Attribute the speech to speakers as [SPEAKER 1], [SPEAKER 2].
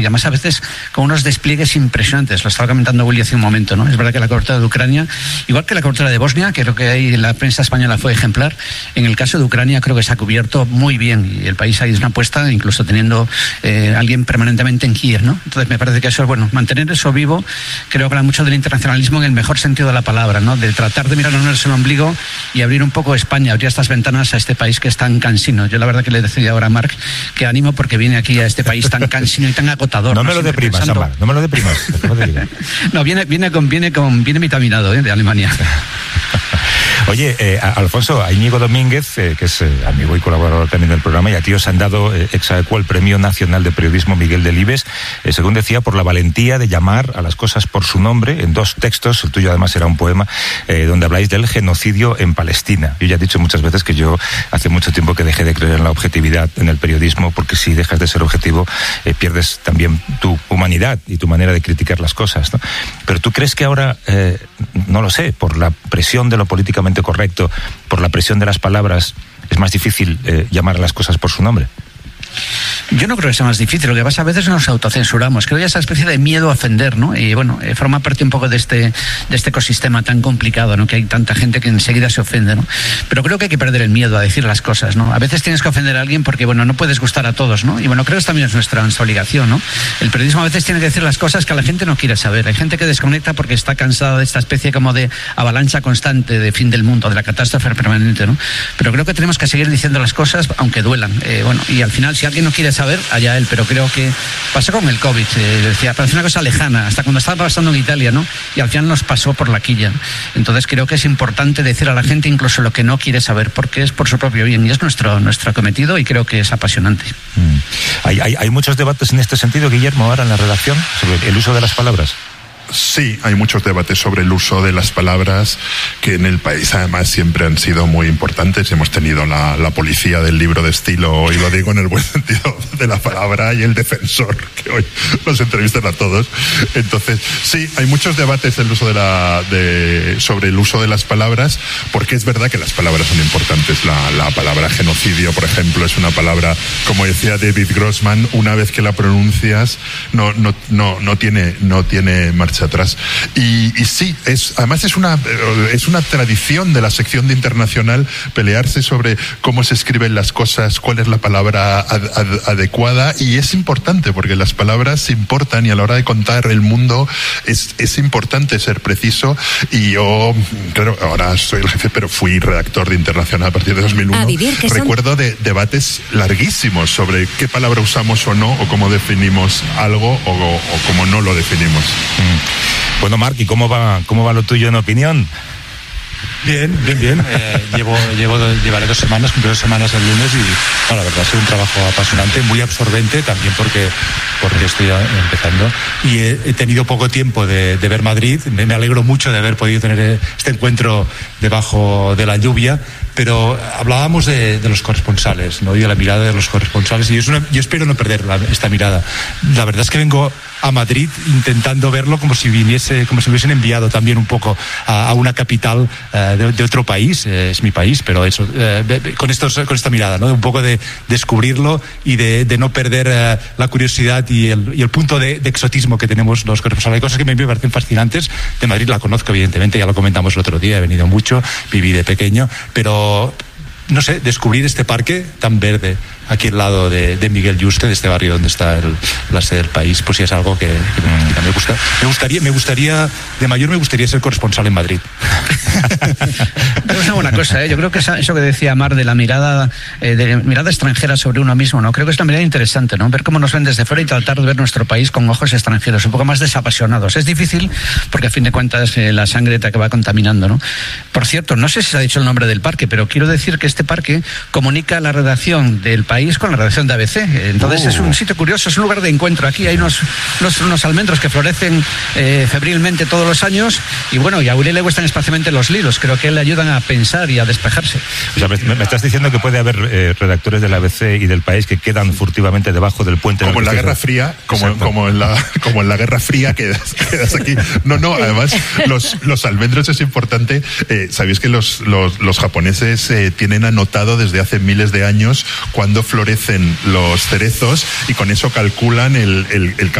[SPEAKER 1] Y además a veces con unos despliegues impresionantes. Lo estaba comentando Willy hace un momento, ¿no? Es verdad que la cobertura de Ucrania, igual que la cobertura de Bosnia, creo que ahí la prensa española fue ejemplar, en el caso de Ucrania creo que se ha cubierto muy bien y el país ahí es una apuesta, incluso teniendo alguien permanentemente en Kiev, ¿no? Entonces me parece que eso es bueno. Mantener eso vivo, creo que habla mucho del internacionalismo en el mejor sentido de la palabra, ¿no? De tratar de mirar en el ombligo y abrir un poco España, abrir estas ventanas a este país que es tan cansino. Yo la verdad que le decía ahora a Marc que ánimo porque viene aquí a este país tan cansino y tan agotador.
[SPEAKER 2] No me lo deprimas, Amar, no me lo deprimas.
[SPEAKER 1] No, viene vitaminado, de Alemania.
[SPEAKER 2] Oye, Alfonso, a Íñigo Domínguez, que es amigo y colaborador también del programa, y a ti os han dado ex aequo el Premio Nacional de Periodismo Miguel Delibes, según decía, por la valentía de llamar a las cosas por su nombre, en 2 textos, el tuyo además era un poema, donde habláis del genocidio en Palestina. Yo ya he dicho muchas veces que yo hace mucho tiempo que dejé de creer en la objetividad en el periodismo, porque si dejas de ser objetivo, pierdes también tu humanidad y tu manera de criticar las cosas, ¿no? Pero ¿tú crees que ahora, no lo sé, por la presión de lo políticamente correcto, por la presión de las palabras, es más difícil llamar a las cosas por su nombre?
[SPEAKER 1] Yo no creo que sea más difícil, lo que pasa a veces nos autocensuramos, creo que esa especie de miedo a ofender, ¿no? Y bueno, forma parte un poco de este ecosistema tan complicado, ¿no? Que hay tanta gente que enseguida se ofende, ¿no? Pero creo que hay que perder el miedo a decir las cosas, ¿no? A veces tienes que ofender a alguien porque, bueno, no puedes gustar a todos, ¿no? Y bueno, creo que también es nuestra obligación, ¿no? El periodismo a veces tiene que decir las cosas que la gente no quiere saber. Hay gente que desconecta porque está cansada de esta especie como de avalancha constante, de fin del mundo, de la catástrofe permanente, ¿no? Pero creo que tenemos que seguir diciendo las cosas aunque duelan. Bueno, y al final, si alguien no quiere saber, allá él, pero creo que pasó con el COVID, decía, parece una cosa lejana, hasta cuando estaba pasando en Italia, ¿no? Y al final nos pasó por la quilla. Entonces creo que es importante decir a la gente incluso lo que no quiere saber, porque es por su propio bien, y es nuestro cometido, y creo que es apasionante.
[SPEAKER 2] Hay muchos debates en este sentido, Guillermo, ahora en la redacción, sobre el uso de las palabras.
[SPEAKER 3] Sí, hay muchos debates sobre el uso de las palabras que en el país además siempre han sido muy importantes. Hemos tenido la policía del libro de estilo, y lo digo en el buen sentido de la palabra, y el defensor, que hoy nos entrevistan a todos. Entonces, sí, hay muchos debates sobre el uso de las palabras, porque es verdad que las palabras son importantes. La palabra genocidio, por ejemplo, es una palabra, como decía David Grossman, una vez que la pronuncias no tiene marcha atrás. Y sí, además es una tradición de la sección de Internacional pelearse sobre cómo se escriben las cosas, cuál es la palabra adecuada, y es importante porque las palabras importan, y a la hora de contar el mundo es importante ser preciso. Y yo, claro, ahora soy el jefe, pero fui redactor de Internacional a partir de 2001. Recuerdo de debates larguísimos sobre qué palabra usamos o no, o cómo definimos algo o cómo no lo definimos.
[SPEAKER 2] Bueno, Marc, ¿y cómo va lo tuyo en opinión?
[SPEAKER 4] Bien. Llevaré 2 semanas, cumplí 2 semanas el lunes, y bueno, la verdad ha sido un trabajo apasionante, muy absorbente también porque estoy empezando, y he tenido poco tiempo de ver Madrid. Me alegro mucho de haber podido tener este encuentro debajo de la lluvia, pero hablábamos de los corresponsales, ¿no? Y de la mirada de los corresponsales, y yo espero no perder esta mirada. La verdad es que vengo a Madrid intentando verlo como si me hubiesen enviado también un poco a una capital de otro país. Es mi país, pero eso, con esta mirada, ¿no? Un poco de descubrirlo y de no perder la curiosidad y el punto de exotismo que tenemos los corresponsales. Hay cosas que me parecen fascinantes. De Madrid la conozco, evidentemente, ya lo comentamos el otro día, he venido mucho, viví de pequeño, pero no sé, descubrir este parque tan verde aquí al lado de Miguel Yuste, de este barrio donde está la sede del país, pues sí es algo que me gusta. Me gustaría, de mayor me gustaría ser corresponsal en Madrid.
[SPEAKER 1] Pero es una buena cosa, ¿eh? Yo creo que eso que decía Mar de la mirada extranjera sobre uno mismo, ¿no? Creo que es una mirada interesante, ¿no? Ver cómo nos ven desde fuera y tratar de ver nuestro país con ojos extranjeros, un poco más desapasionados. Es difícil porque a fin de cuentas la sangre te acaba contaminando, ¿no? Por cierto, no sé si se ha dicho el nombre del parque, pero quiero decir que este parque comunica la redacción del país con la redacción de ABC. Entonces es un sitio curioso, es un lugar de encuentro. Aquí hay unos almendros que florecen febrilmente todos los años, y bueno, y a Uri le gustan especialmente los lilos. Creo que le ayudan a pensar pensar y a despejarse.
[SPEAKER 2] O sea, me estás diciendo que puede haber redactores del ABC y del País que quedan furtivamente debajo del puente.
[SPEAKER 3] Como en la Guerra Fría, como en la Guerra Fría quedas aquí. No, además los almendros es importante. Sabéis que los japoneses tienen anotado desde hace miles de años cuándo florecen los cerezos y con eso calculan el